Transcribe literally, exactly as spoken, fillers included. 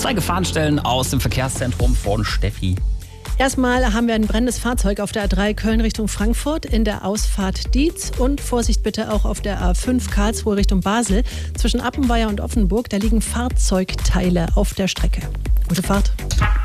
Zwei Gefahrenstellen aus dem Verkehrszentrum von Steffi. Erstmal haben wir ein brennendes Fahrzeug auf der A drei Köln Richtung Frankfurt in der Ausfahrt Dietz und Vorsicht bitte auch auf der A fünf Karlsruhe Richtung Basel. Zwischen Appenweier und Offenburg, da liegen Fahrzeugteile auf der Strecke. Gute Fahrt.